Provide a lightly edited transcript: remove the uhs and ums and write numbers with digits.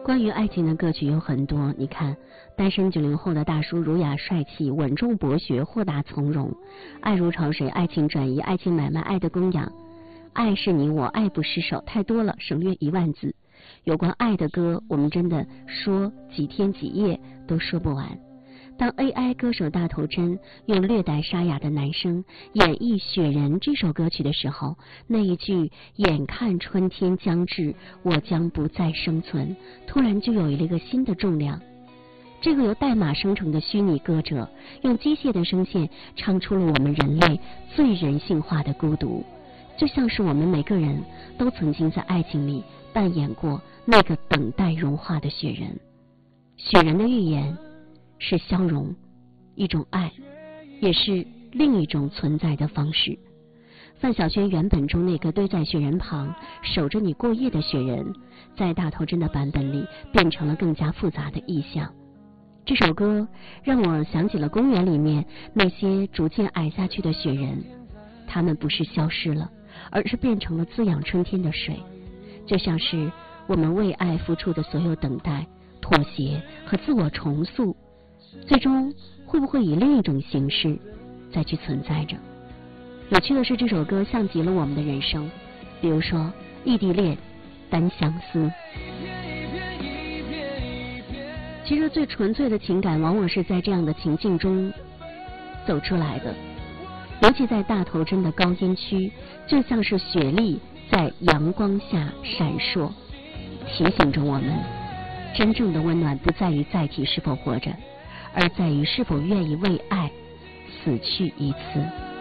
关于爱情的歌曲有很多，你看，单身90后的大叔儒雅帅气、稳重博学、豁达从容，爱如潮水、爱情转移、爱情买卖、爱的供养，爱是你我，爱不释手，太多了，省略10000字。有关爱的歌，我们真的说几天几夜都说不完。当 AI 歌手大头针用略带沙哑的男声演绎《雪人》这首歌曲的时候，那一句眼看春天将至，我将不再生存，突然就有了一个新的重量。这个由代码生成的虚拟歌者，用机械的声线唱出了我们人类最人性化的孤独，就像是我们每个人都曾经在爱情里扮演过那个等待融化的雪人。雪人的预言是消融，一种爱，也是另一种存在的方式。范晓萱原本中那个堆在雪人旁守着你过夜的雪人，在大头针的版本里变成了更加复杂的意象。这首歌让我想起了公园里面那些逐渐矮下去的雪人，它们不是消失了，而是变成了滋养春天的水，就像是我们为爱付出的所有等待、妥协和自我重塑，最终会不会以另一种形式再去存在着。有趣的是，这首歌像极了我们的人生，比如说异地恋、单相思。其实最纯粹的情感往往是在这样的情境中走出来的，尤其在大头针的高音区，就像是雪莉在阳光下闪烁，提醒着我们，真正的温暖不在于载体是否活着，而在于是否愿意为爱死去一次。